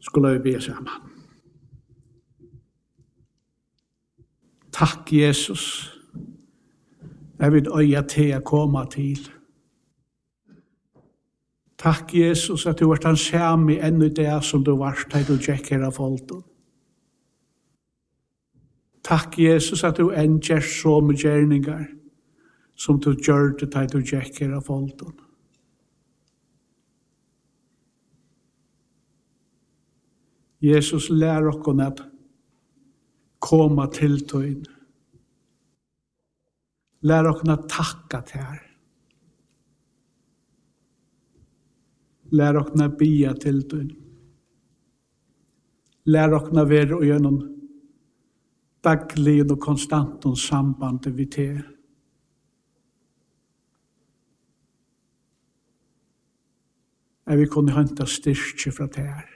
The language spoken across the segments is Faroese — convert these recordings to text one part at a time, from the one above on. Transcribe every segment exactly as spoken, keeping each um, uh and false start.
skulle vi be sammen. Takk, Jesus. Jeg vil øye til å komme til. Takk, Jesus, at du har vært den samme enn i det som du var da du gikk her av folden. Takk, Jesus, at du enn gjør så med gjerninger som du gjør det da du gikk her av folden. Jesus, lær oss at komme til tøyen. Lær oss at takka til her. Lær oss at bia til tøyen. Lær oss at være gjennom daglig og konstant samband vi til. Jeg vil kunne hente styrke fra det her.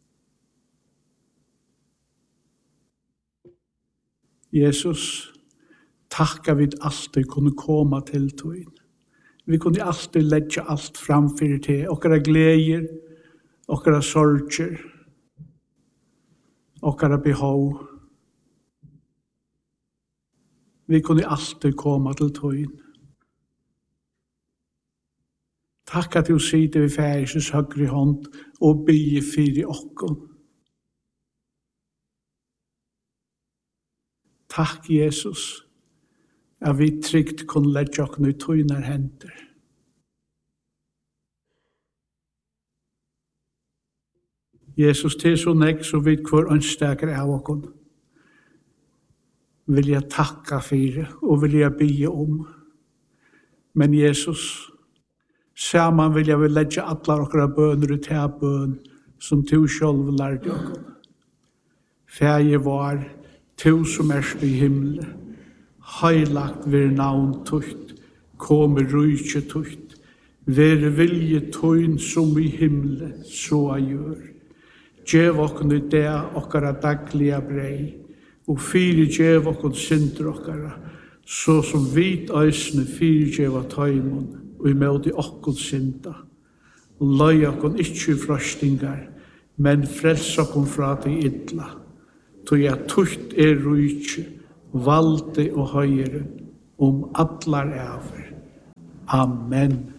Jesus, takka vi alltid kunne komme til tøyen. Vi kunne alltid legge alt framfyr til, okkara gleder, okkara sorger, okkara behov. Vi kunne alltid komme til tøyen. Takk at du sitter ved færises høyre hånd og bygge fyr okkom. Takk, Jesus, at vi trygt kunne legge oss i tøyner henter. Jesus, til så nek så vidt hver ønsteker av oss, vil jeg takke for det, og vil jeg bygge om. Men Jesus, sammen vil jeg vil legge alle okra bøner ut her bøn, som du selv lærte oss. Fæje var, tu som erst i himmelen, heilagt vir navn tutt, komme rujtje tutt, være vilje tøyn som i himmelen, så jeg gjør. Gjev okkon i det okkara dagliga brei, og fyri gjev okkon synder okkara, så som vit øysne fyri gjev av tøymon, og i møte okkon synda. Løy okkon ikkje frøstingar, men frels okkon fra det idla. Tog jeg tutt er rujtje, valde og høyre, om allar æver. Amen.